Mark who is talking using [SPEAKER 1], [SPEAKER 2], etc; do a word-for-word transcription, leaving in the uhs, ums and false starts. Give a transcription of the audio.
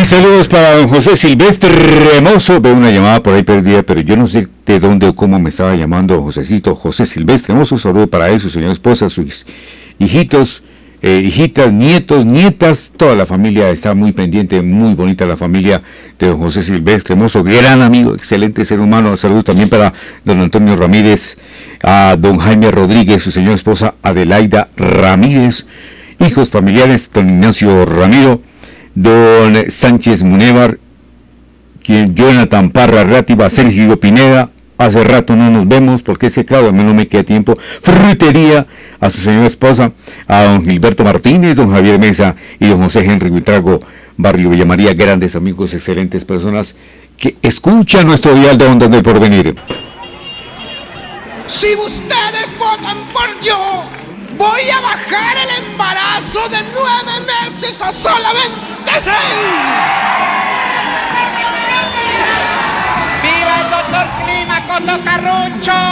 [SPEAKER 1] Mis saludos para don José Silvestre Hermoso. Veo una llamada por ahí perdida, pero yo no sé de dónde o cómo me estaba llamando Josecito. José Silvestre Hermoso, saludo para él, su señora esposa, sus hijitos, eh, hijitas, nietos, nietas. Toda la familia está muy pendiente, muy bonita la familia de don José Silvestre Hermoso. Gran amigo, excelente ser humano. Saludos también para don Antonio Ramírez, a don Jaime Rodríguez, su señora esposa Adelaida Ramírez. Hijos familiares, don Ignacio Ramiro, don Sánchez Munévar, quien Jonathan Parra Rátiva, Sergio Pineda. Hace rato no nos vemos porque es que claro, a mí no me queda tiempo. Frutería, a su señora esposa, a don Gilberto Martínez, don Javier Mesa y don José Henry Buitrago, Barrio Villa María, grandes amigos, excelentes personas que escuchan nuestro dial de Ondas del Porvenir.
[SPEAKER 2] Si ustedes votan por yo, voy a bajar el embarazo de nueve meses a solamente seis.
[SPEAKER 3] ¡Viva el doctor Clímaco Tocarrucho!